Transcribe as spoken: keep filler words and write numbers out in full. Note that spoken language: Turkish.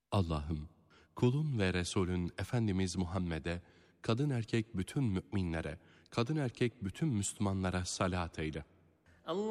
Allah'ım, kulun ve Resulün Efendimiz Muhammed'e, kadın erkek bütün müminlere, kadın erkek bütün Müslümanlara salat eyle. Allah